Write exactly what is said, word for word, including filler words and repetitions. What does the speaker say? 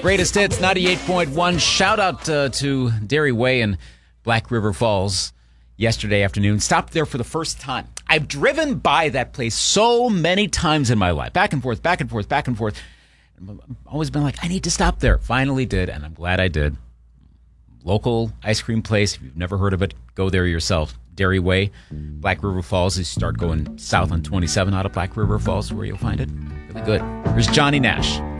Greatest hits, ninety-eight point one. Shout out uh, to Dairy Way in Black River Falls yesterday afternoon. Stopped there for the first time. I've driven by that place so many times in my life. Back and forth, back and forth, back and forth. I've always been like, I need to stop there. Finally did, and I'm glad I did. Local ice cream place. If you've never heard of it, go there yourself. Dairy Way, Black River Falls. You start going south on twenty-seven out of Black River Falls, where you'll find it. Really good. Here's Johnny Nash.